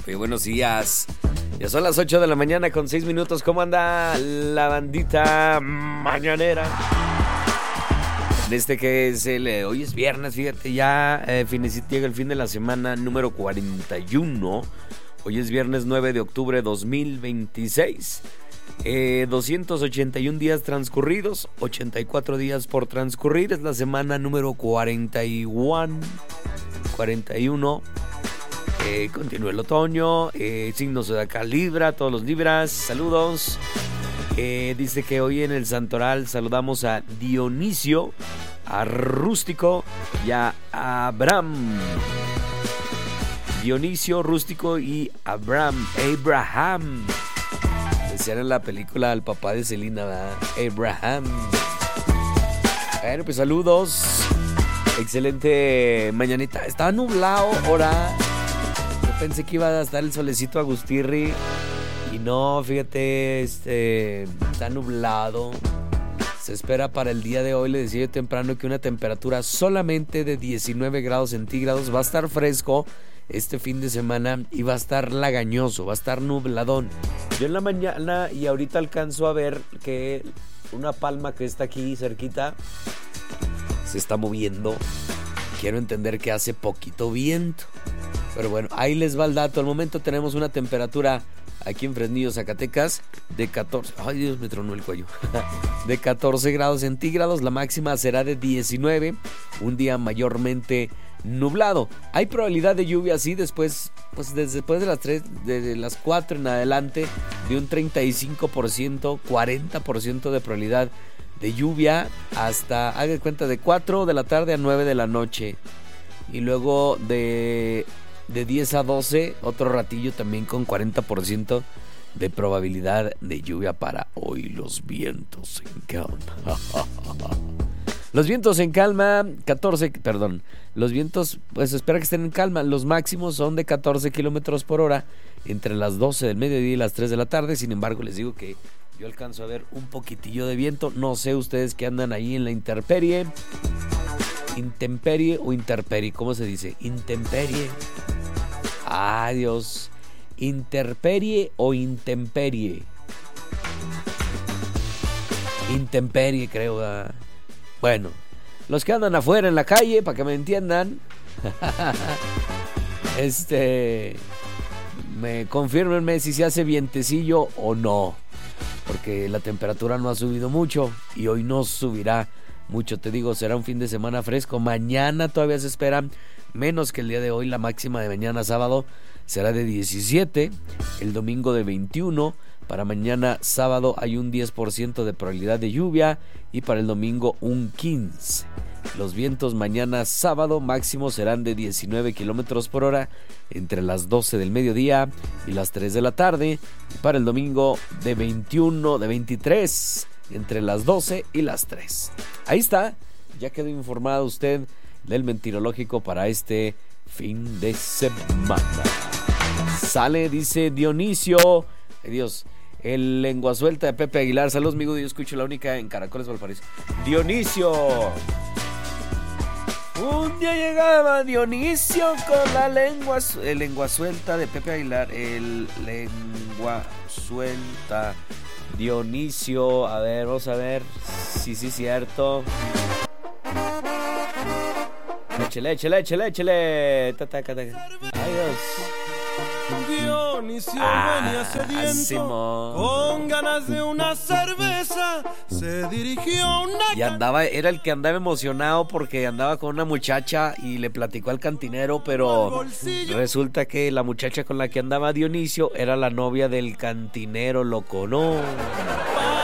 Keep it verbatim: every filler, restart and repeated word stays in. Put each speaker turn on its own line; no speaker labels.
Oye, buenos días. Ya son las ocho de la mañana con seis minutos. ¿Cómo anda la bandita mañanera? En este que es el... Eh, hoy es viernes, fíjate, ya eh, finecito, llega el fin de la semana número cuarenta y uno. Hoy es viernes nueve de octubre dos mil veintiséis. Eh, doscientos ochenta y uno días transcurridos, ochenta y cuatro días por transcurrir. Es la semana número cuarenta y uno. cuarenta y uno. Eh, continúa el otoño. Eh, signos de acá Libra, todos los Libras. Saludos. Eh, dice que hoy en el Santoral saludamos a Dionisio, a Rústico y a Abraham. Dionisio, Rústico y Abraham. Abraham. Decían en la película al papá de Selena, ¿verdad? Abraham. Bueno, pues saludos. Excelente mañanita. Estaba nublado ahora. Yo pensé que iba a estar el solecito Agustirri. Y no, fíjate, este, está nublado. Se espera para el día de hoy, le decía yo temprano, que una temperatura solamente de diecinueve grados centígrados. Va a estar fresco este fin de semana y va a estar lagañoso, va a estar nubladón. Yo en la mañana y ahorita alcanzo a ver que una palma que está aquí cerquita se está moviendo. Quiero entender que hace poquito viento. Pero bueno, ahí les va el dato. Al momento tenemos una temperatura aquí en Fresnillo, Zacatecas, de catorce. Ay, Dios, me tronó el cuello. De catorce grados centígrados. La máxima será de diecinueve. Un día mayormente nublado. Hay probabilidad de lluvia así después, pues después de las tres, de las cuatro en adelante, de un treinta y cinco por ciento, cuarenta por ciento de probabilidad de lluvia hasta, haga de cuenta, de cuatro de la tarde a nueve de la noche. Y luego de de diez a doce, otro ratillo también con cuarenta por ciento de probabilidad de lluvia para hoy. Los vientos en calma. Los vientos en calma, catorce, perdón, los vientos, pues espera que estén en calma. Los máximos son de catorce kilómetros por hora entre las doce del mediodía y las tres de la tarde. Sin embargo, les digo que yo alcanzo a ver un poquitillo de viento. No sé ustedes que andan ahí en la intemperie. Intemperie o interperie, ¿cómo se dice? Intemperie. Ah, Dios. Interperie o intemperie. Intemperie, creo. ¿verdad? Bueno, los que andan afuera en la calle, para que me entiendan. Este, me confírmenme si se hace vientecillo o no, porque la temperatura no ha subido mucho y hoy no subirá mucho. Te digo, será un fin de semana fresco. Mañana todavía se espera menos que el día de hoy. La máxima de mañana sábado será de diecisiete, el domingo de veintiuno. Para mañana sábado hay un diez por ciento de probabilidad de lluvia y para el domingo un quince. Los vientos mañana sábado máximos serán de diecinueve kilómetros por hora entre las doce del mediodía y las tres de la tarde. Y para el domingo de veintiuno, de veintitrés, entre las doce y las tres. Ahí está, ya quedó informado usted del meteorológico para este fin de semana. Sale, dice Dionisio. Ay, Dios. El lengua suelta de Pepe Aguilar. Saludos, amigo. Yo escucho la única en Caracoles, Valparaíso. Dionisio. Un día llegaba Dionisio con la lengua, su- el lengua suelta de Pepe Aguilar. El lengua suelta. Dionisio. A ver, vamos a ver. Sí, sí, cierto. Échele, échele, échele, échele. Ta, ta, ta, ta. Ay, Dios.
Dionisio
Ah,
venía sediento,
Simón.
con ganas de una cerveza, se dirigió a una
Y andaba, era el que andaba emocionado porque andaba con una muchacha y le platicó al cantinero, pero resulta que la muchacha con la que andaba Dionisio era la novia del cantinero, loco, no.